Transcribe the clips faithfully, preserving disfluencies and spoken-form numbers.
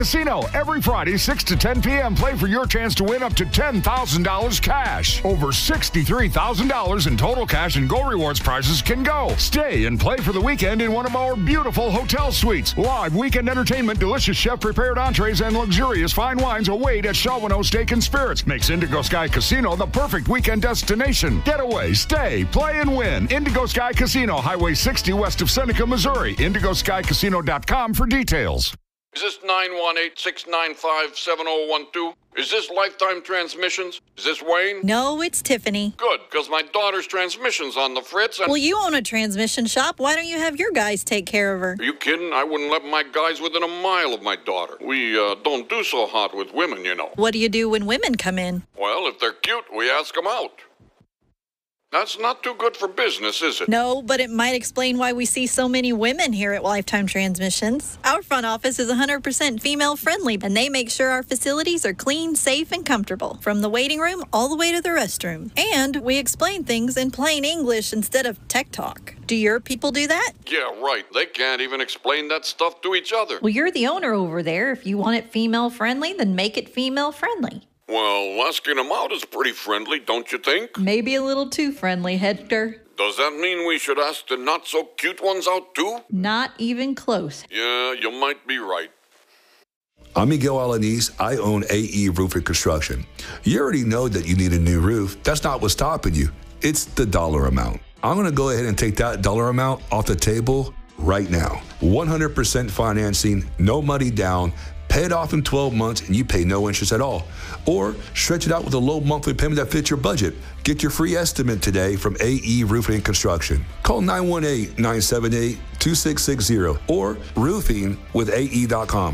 Casino. Every Friday, six to ten p.m. Play for your chance to win up to ten thousand dollars cash. Over sixty-three thousand dollars in total cash and Go Rewards prizes can go. Stay and play for the weekend in one of our beautiful hotel suites. Live weekend entertainment, delicious chef-prepared entrees, and luxurious fine wines await at Chauvinot Steak and Spirits. Makes Indigo Sky Casino the perfect weekend destination. Get away, stay, play, and win. Indigo Sky Casino, Highway sixty west of Seneca, Missouri. indigo sky casino dot com for details. Is this nine one eight, six nine five, seven oh one two? Is this Lifetime Transmissions? Is this Wayne? No, it's Tiffany. Good, because my daughter's transmission's on the fritz. And well, you own a transmission shop. Why don't you have your guys take care of her? Are you kidding? I wouldn't let my guys within a mile of my daughter. We uh, don't do so hot with women, you know. What do you do when women come in? Well, if they're cute, we ask them out. That's not too good for business, is it? No, but it might explain why we see so many women here at Lifetime Transmissions. Our front office is one hundred percent female-friendly, and they make sure our facilities are clean, safe, and comfortable, from the waiting room all the way to the restroom. And we explain things in plain English instead of tech talk. Do your people do that? Yeah, right. They can't even explain that stuff to each other. Well, you're the owner over there. If you want it female-friendly, then make it female-friendly. Well, asking them out is pretty friendly, don't you think? Maybe a little too friendly, Hector. Does that mean we should ask the not-so-cute ones out, too? Not even close. Yeah, you might be right. I'm Miguel Alanis. I own A E Roofing Construction. You already know that you need a new roof. That's not what's stopping you. It's the dollar amount. I'm going to go ahead and take that dollar amount off the table right now. one hundred percent financing, no money down. Pay it off in twelve months and you pay no interest at all. Or stretch it out with a low monthly payment that fits your budget. Get your free estimate today from A E Roofing and Construction. Call nine one eight, nine seven eight, two six six zero or roofing with A E dot com.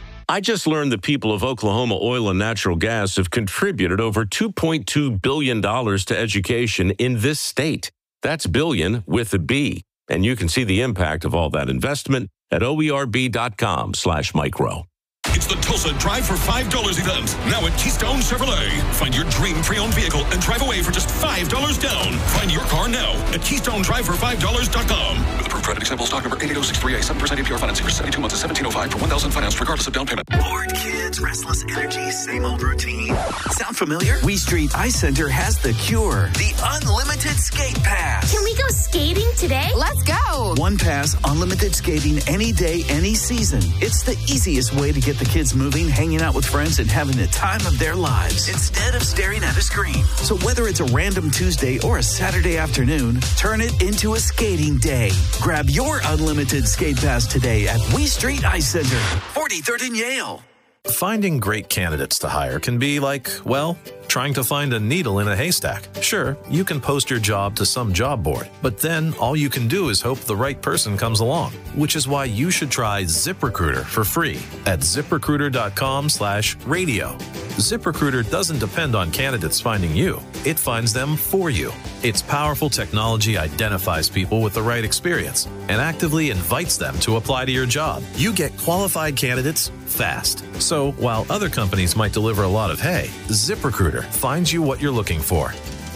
I just learned the people of Oklahoma Oil and Natural Gas have contributed over two point two billion dollars to education in this state. That's billion with a B. And you can see the impact of all that investment at O E R B dot com slash micro. It's the Tulsa Drive for five dollars event, now at Keystone Chevrolet. Find your dream pre-owned vehicle and drive away for just five dollars down. Find your car now at keystone drive for five dollars dot com. With approved credit example stock number eight eight zero six three A, seven percent A P R financing for seventy-two months at seventeen oh five for one thousand financed regardless of down payment. Bored kids, restless energy, same old routine. Sound familiar? We Street Ice Center has the cure. The unlimited skate pass. Can we go skating today? Let's go. One pass, unlimited skating any day, any season. It's the easiest way to get the kids moving, hanging out with friends, and having the time of their lives instead of staring at a screen. So whether it's a random Tuesday or a Saturday afternoon, turn it into a skating day. Grab your unlimited skate pass today at We Street Ice Center, forty-third and Yale. Finding great candidates to hire can be like, well, trying to find a needle in a haystack. Sure, you can post your job to some job board, but then all you can do is hope the right person comes along, which is why you should try ZipRecruiter for free at ziprecruiter dot com slash radio. ZipRecruiter doesn't depend on candidates finding you. It finds them for you. Its powerful technology identifies people with the right experience and actively invites them to apply to your job. You get qualified candidates fast. So while other companies might deliver a lot of hay, ZipRecruiter finds you what you're looking for.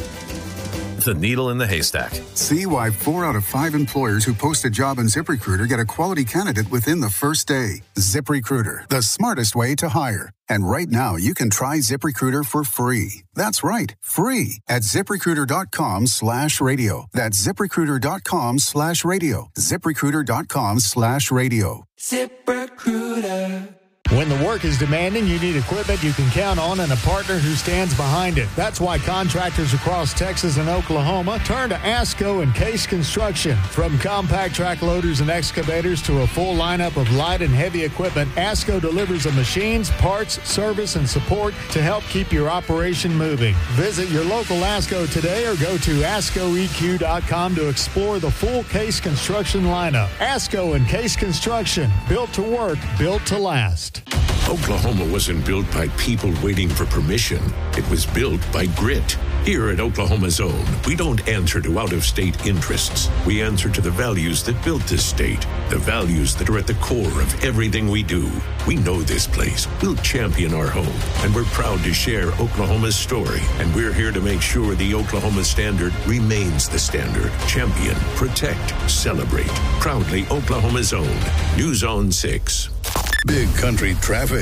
The needle in the haystack. See why four out of five employers who post a job on ZipRecruiter get a quality candidate within the first day. ZipRecruiter, the smartest way to hire. And right now, you can try ZipRecruiter for free. That's right, free at ziprecruiter dot com slash radio. That's ziprecruiter dot com slash radio. ziprecruiter dot com slash radio. ZipRecruiter. When the work is demanding, you need equipment you can count on and a partner who stands behind it. That's why contractors across Texas and Oklahoma turn to ASCO and Case Construction. From compact track loaders and excavators to a full lineup of light and heavy equipment, ASCO delivers the machines, parts, service, and support to help keep your operation moving. Visit your local ASCO today or go to asco e q dot com to explore the full Case Construction lineup. ASCO and Case Construction, built to work, built to last. Oklahoma wasn't built by people waiting for permission. It was built by grit. Here at Oklahoma's Own, we don't answer to out-of-state interests. We answer to the values that built this state, the values that are at the core of everything we do. We know this place. We'll champion our home, and we're proud to share Oklahoma's story. And we're here to make sure the Oklahoma standard remains the standard. Champion, protect, celebrate. Proudly Oklahoma's Own. News on six. Big Country Traffic.